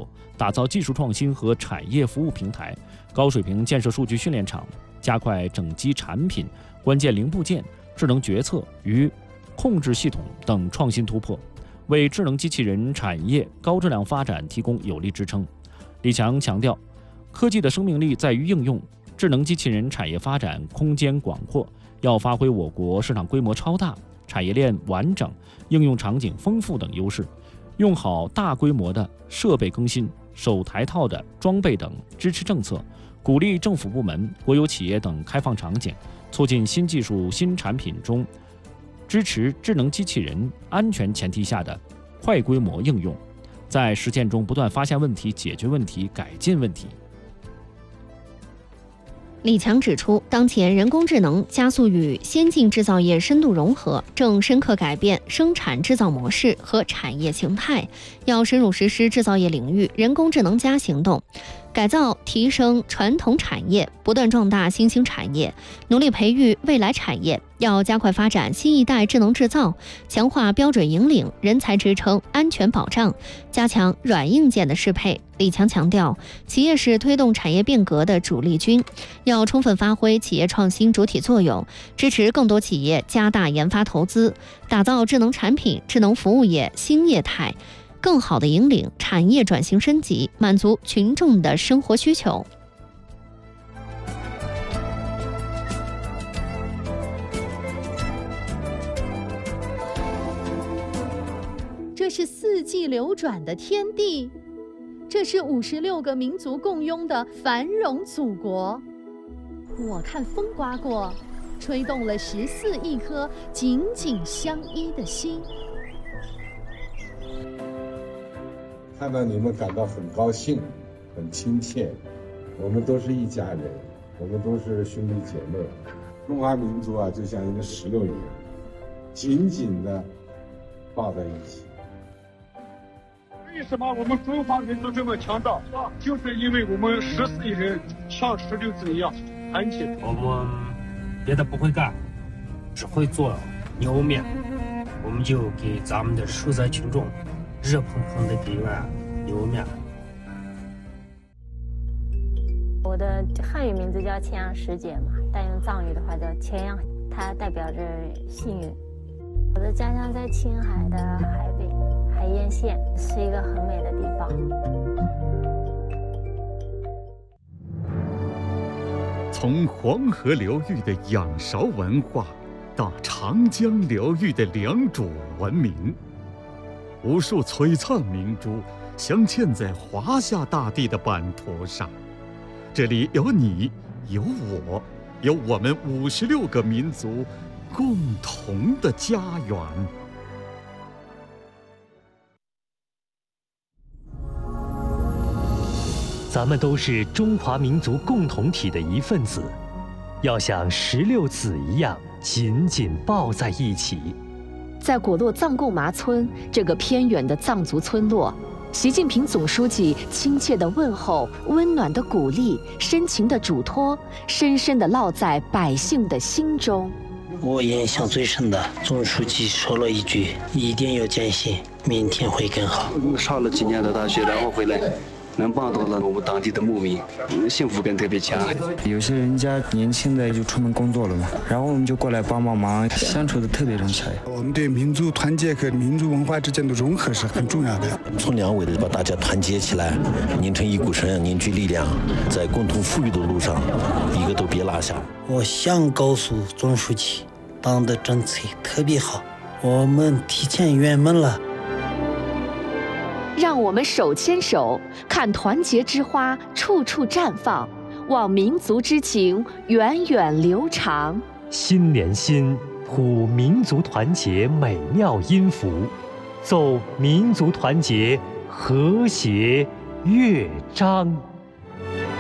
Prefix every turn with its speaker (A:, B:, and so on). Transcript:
A: 作，打造技术创新和产业服务平台，高水平建设数据训练场，加快整机产品、关键零部件、智能决策与控制系统等创新突破，为智能机器人产业高质量发展提供有力支撑。李强强调，科技的生命力在于应用，智能机器人产业发展空间广阔，要发挥我国市场规模超大、产业链完整、应用场景丰富等优势，用好大规模的设备更新、首台套的装备等支持政策，鼓励政府部门、国有企业等开放场景，促进新技术新产品中支持智能机器人安全前提下的快规模应用，在实践中不断发现问题、解决问题、改进问题。
B: 李强指出，当前人工智能加速与先进制造业深度融合，正深刻改变生产制造模式和产业形态，要深入实施制造业领域人工智能+行动，改造提升传统产业，不断壮大新兴产业，努力培育未来产业。要加快发展新一代智能制造，强化标准引领、人才支撑、安全保障，加强软硬件的适配。李强强调，企业是推动产业变革的主力军，要充分发挥企业创新主体作用，支持更多企业加大研发投资，打造智能产品、智能服务业新业态，更好地引领产业转型升级，满足群众的生活需求。
C: 这是四季流转的天地，这是56个民族共拥的繁荣祖国。我看风刮过，吹动了14亿颗紧紧相依的心。
D: 看到你们感到很高兴，很亲切。我们都是一家人，我们都是兄弟姐妹。中华民族啊，就像一个石榴一样，紧紧地抱在一起。
E: 为什么我们中华民族这么强大？就是因为我们14亿人像石榴子一样团结。
F: 我们别的不会干，只会做牛肉面，我们就给咱们的受灾群众热腾腾的给一碗牛肉面。
G: 我的汉语名字叫千阳师姐嘛，但用藏语的话叫千阳，它代表着幸运。我的家乡在青海的海北海晏县，是一个很美的地方。
H: 从黄河流域的仰韶文化到长江流域的良渚文明，无数璀璨明珠镶嵌在华夏大地的版图上。这里有你，有我，有我们56个民族共同的家园。
I: 咱们都是中华民族共同体的一份子，要像16子一样紧紧抱在一起。
J: 在果洛藏贡麻村这个偏远的藏族村落，习近平总书记亲切的问候、温暖的鼓励、深情的嘱托，深深地烙在百姓的心中。
K: 我印象最深的，总书记说了一句：“一定要坚信，明天会更好。”
L: 上了几年的大学，然后回来，能帮到了我们当地的牧民，幸福感特别强。
M: 有些人家年轻的就出门工作了嘛，然后我们就过来帮忙，相处的特别融洽。
N: 我们对民族团结和民族文化之间的融合是很重要的。
O: 从两位的把大家团结起来，拧成一股绳，凝聚力量，在共同富裕的路上，一个都别落下。
K: 我想告诉总书记，党的政策特别好，我们提前圆满了。
J: 让我们手牵手，看团结之花处处绽放，望民族之情源远流长。
I: 心连心，谱民族团结美妙音符，奏民族团结和谐乐章。